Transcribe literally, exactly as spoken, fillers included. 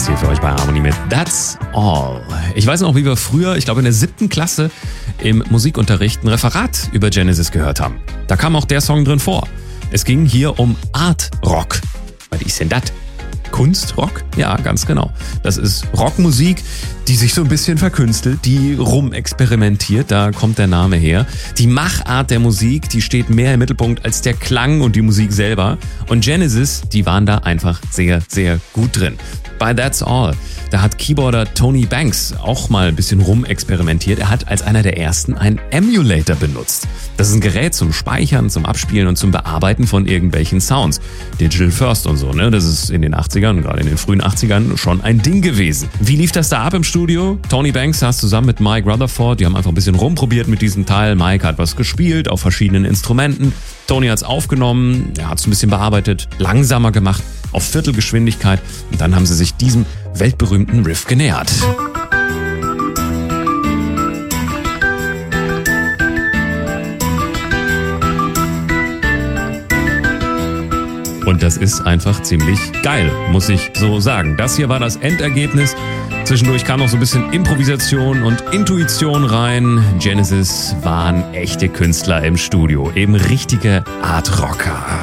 hier für euch bei Harmony mit That's All. Ich weiß noch, wie wir früher, ich glaube in der siebten Klasse, im Musikunterricht ein Referat über Genesis gehört haben. Da kam auch der Song drin vor. Es ging hier um Art Rock. Was ist denn das? Kunstrock? Ja, ganz genau. Das ist Rockmusik, die sich so ein bisschen verkünstelt, die rumexperimentiert, da kommt der Name her. Die Machart der Musik, die steht mehr im Mittelpunkt als der Klang und die Musik selber. Und Genesis, die waren da einfach sehr, sehr gut drin. Bei That's All, da hat Keyboarder Tony Banks auch mal ein bisschen rumexperimentiert. Er hat als einer der ersten einen Emulator benutzt. Das ist ein Gerät zum Speichern, zum Abspielen und zum Bearbeiten von irgendwelchen Sounds. Digital First und so, ne? Das ist in den achtzigern, gerade in den frühen achtzigern schon ein Ding gewesen. Wie lief das da ab im Studio? Tony Banks saß zusammen mit Mike Rutherford, die haben einfach ein bisschen rumprobiert mit diesem Teil. Mike hat was gespielt auf verschiedenen Instrumenten. Tony hat's aufgenommen, er hat's ein bisschen bearbeitet, langsamer gemacht, auf Viertelgeschwindigkeit und dann haben sie sich diesem weltberühmten Riff genähert. Und das ist einfach ziemlich geil, muss ich so sagen. Das hier war das Endergebnis. Zwischendurch kam noch so ein bisschen Improvisation und Intuition rein. Genesis waren echte Künstler im Studio, eben richtige Art Rocker.